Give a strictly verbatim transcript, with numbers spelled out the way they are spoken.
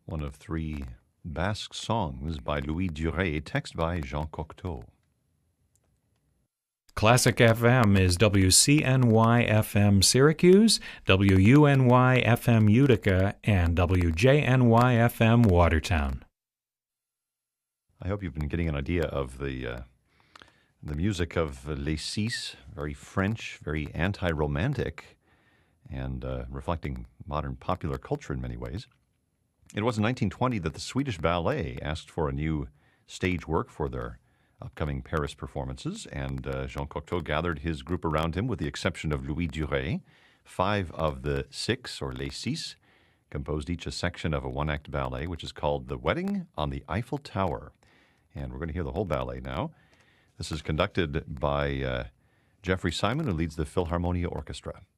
one of three Basque songs by Louis Durey, text by Jean Cocteau. Classic F M is W C N Y F M Syracuse, W U N Y F M Utica, and W J N Y F M Watertown. I hope you've been getting an idea of the uh, the music of Les Six, very French, very anti-romantic, and uh, reflecting modern popular culture in many ways. It was in nineteen twenty that the Swedish Ballet asked for a new stage work for their upcoming Paris performances, and uh, Jean Cocteau gathered his group around him with the exception of Louis Durey. Five of the six, or Les Six, composed each a section of a one-act ballet, which is called The Wedding on the Eiffel Tower. And we're going to hear the whole ballet now. This is conducted by uh, Jeffrey Simon, who leads the Philharmonia Orchestra.